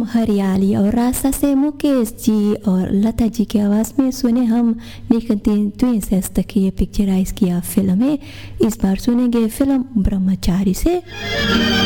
हरियाली और रास्ता से मुकेश जी और लता जी की आवाज़ में सुने हम निकंतिन ट्विंसेस तक ये पिक्चराइज किया फिल्म है। इस बार सुनेंगे फिल्म ब्रह्मचारी से।